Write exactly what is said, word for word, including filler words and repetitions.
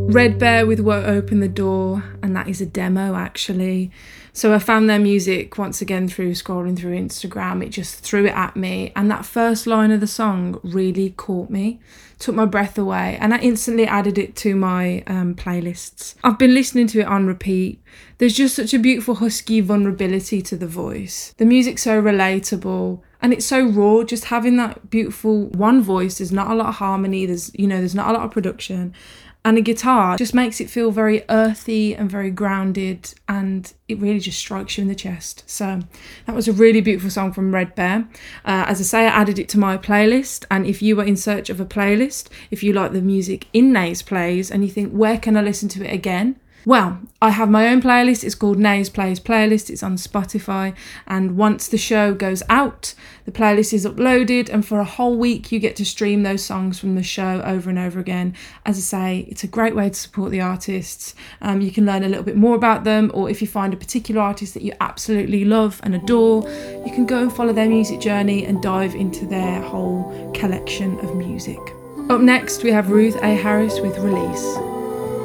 Red Bear with Won't Open the Door, and that is a demo actually. So I found their music once again through scrolling through Instagram. It just threw it at me, and that first line of the song really caught me, took my breath away, and I instantly added it to my um, playlists. I've been listening to it on repeat. There's just such a beautiful husky vulnerability to the voice. The music's so relatable, and it's so raw. Just having that beautiful one voice, there's not a lot of harmony, there's, you know, there's not a lot of production, and a guitar just makes it feel very earthy and very grounded, and it really just strikes you in the chest. So that was a really beautiful song from Red Bear. Uh, as I say, I added it to my playlist, and if you are in search of a playlist, if you like the music in Nays Plays and you think, where can I listen to it again? Well, I have my own playlist. It's called Nays Plays Playlist. It's on Spotify. And once the show goes out, the playlist is uploaded. And for a whole week, you get to stream those songs from the show over and over again. As I say, it's a great way to support the artists. Um, you can learn a little bit more about them. Or if you find a particular artist that you absolutely love and adore, you can go and follow their music journey and dive into their whole collection of music. Up next, we have Ruth A. Harris with Release.